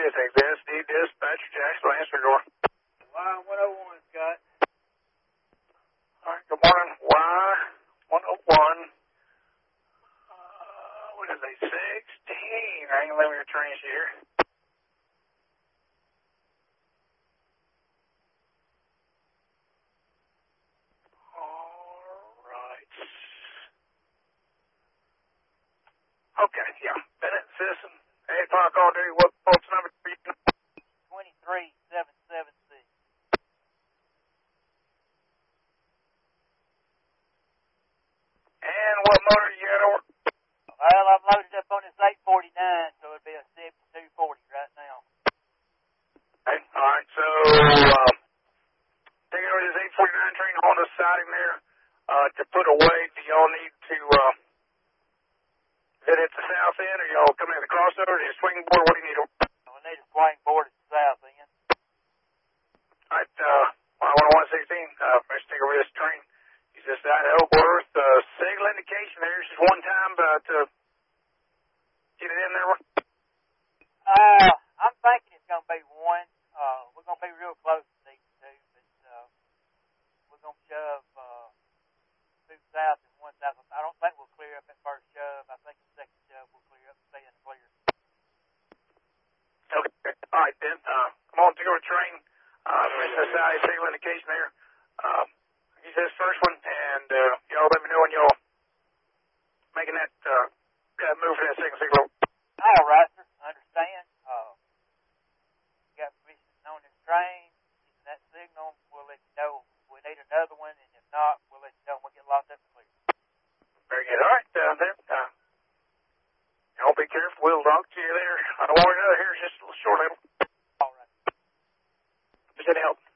This is SD Dispatcher Jacksonville, answer the door. Line 101, Scott. All right, good morning. Y101. What is it? 16. I ain't leaving your train here. All right. Okay, yeah. Bennett Citizen. 8 o'clock all day. What post number for you? 23776. And what motor you got over? Well, I'm loaded up on this 849, so it'd be a 7240 right now. Okay, all right. So, taking over this 849 train on the siding there to put away. Do y'all need to hit it the south end, or y'all coming at the crossover? Do you swing board? What do you need? We need a swing board at the south end. All right, Y116, let's take over this train. He's just out of Ellsworth. Signal indication there. Just one time to get it in there. I'm thinking it's going to be one. We're going to be real close to these two, but we're going to shove two south and one south. I don't think we'll clear up at first shove. I think the second shove will clear up and stay in the clear. Okay. All right, then. Come on, take over the train. This side signal indication there. Use this first one, and y'all let me know when y'all making that move for that second signal. All right, sir. Understand. You got permission on this train. Using that signal, we'll let you know if we need another one, and if not, we'll let you know when we get locked up and clear. Very good. All right, there. Y'all be careful. We'll talk to you there. I don't want another here. Just a little short level. All right. If there's any help.